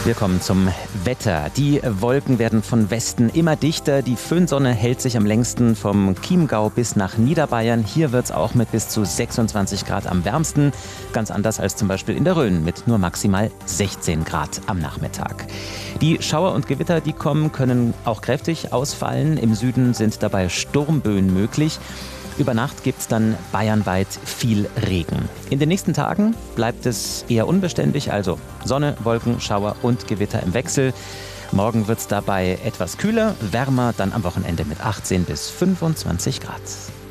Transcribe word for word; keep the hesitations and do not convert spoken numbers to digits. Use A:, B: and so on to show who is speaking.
A: Wir kommen zum Wetter. Die Wolken werden von Westen immer dichter. Die Föhnsonne hält sich am längsten vom Chiemgau bis nach Niederbayern. Hier wird es auch mit bis zu sechsundzwanzig Grad am wärmsten. Ganz anders als zum Beispiel in der Rhön mit nur maximal sechzehn Grad am Nachmittag. Die Schauer und Gewitter, die kommen, können auch kräftig ausfallen. Im Süden sind dabei Sturmböen möglich. Über Nacht gibt es dann bayernweit viel Regen. In den nächsten Tagen bleibt es eher unbeständig, also Sonne, Wolken, Schauer und Gewitter im Wechsel. Morgen wird es dabei etwas kühler, wärmer, dann am Wochenende mit achtzehn bis fünfundzwanzig Grad.